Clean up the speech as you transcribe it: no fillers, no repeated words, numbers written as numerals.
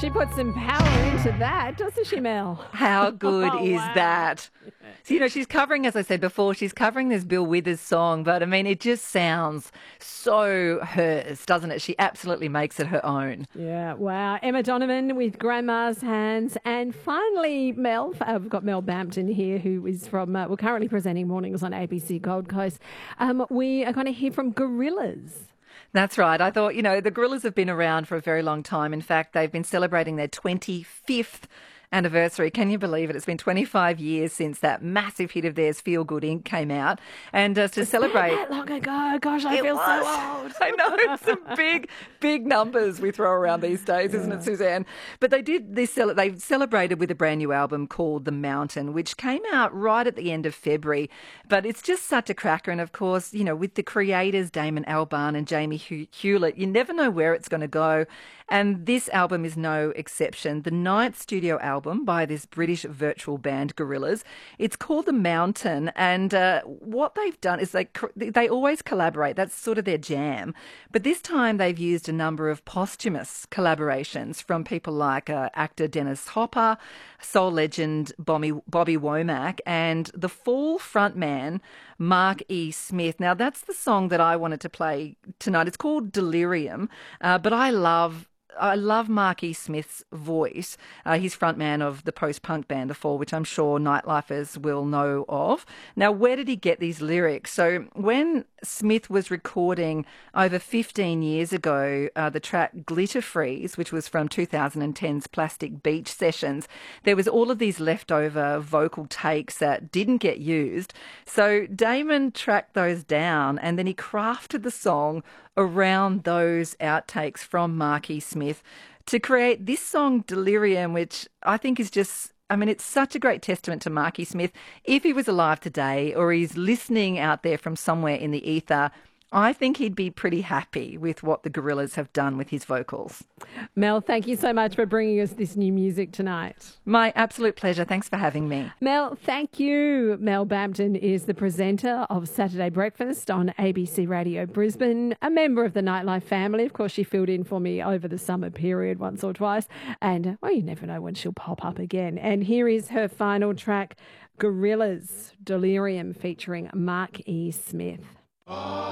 She puts some power into that, doesn't she, Mel? How good Oh, is wow. that? So, she's covering, as I said before, she's covering this Bill Withers song, but I mean, it just sounds so hers, doesn't it? She absolutely makes it her own. Yeah, wow. Emma Donovan with Grandma's Hands. And finally, Mel, we've got Mel Bampton here, who is from, we're currently presenting Mornings on ABC Gold Coast. We are going to hear from Gorillaz. That's right. I thought, the Gorillaz have been around for a very long time. In fact, they've been celebrating their 25th anniversary. Can you believe it? It's been 25 years since that massive hit of theirs, Feel Good Inc., came out. And to celebrate... That long ago. Gosh, I feel so old. I know, it's some big numbers we throw around these days, isn't it, Suzanne? But they did this. They celebrated with a brand new album called The Mountain, which came out right at the end of February. But it's just such a cracker. And of course, with the creators, Damon Albarn and Jamie Hewlett, you never know where it's going to go. And this album is no exception. The ninth studio album by this British virtual band, Gorillaz. It's called The Mountain. And what they've done is they always collaborate. That's sort of their jam. But this time they've used a number of posthumous collaborations from people like actor Dennis Hopper, soul legend Bobby Womack, and the Fall frontman Mark E. Smith. Now, that's the song that I wanted to play tonight. It's called Delirium, but I love Mark E. Smith's voice. He's frontman of the post-punk band The Fall, which I'm sure nightlifers will know of. Now, where did he get these lyrics? So when Smith was recording over 15 years ago the track Glitter Freeze, which was from 2010's Plastic Beach Sessions, there was all of these leftover vocal takes that didn't get used. So Damon tracked those down and then he crafted the song around those outtakes from Mark E. Smith to create this song Delirium, which I think is just, it's such a great testament to Mark E. Smith. If he was alive today or he's listening out there from somewhere in the ether, I think he'd be pretty happy with what the Gorillaz have done with his vocals. Mel, thank you so much for bringing us this new music tonight. My absolute pleasure. Thanks for having me. Mel, thank you. Mel Bampton is the presenter of Saturday Breakfast on ABC Radio Brisbane, a member of the Nightlife family. Of course, she filled in for me over the summer period once or twice. And, you never know when she'll pop up again. And here is her final track, Gorillaz, Delirium, featuring Mark E. Smith.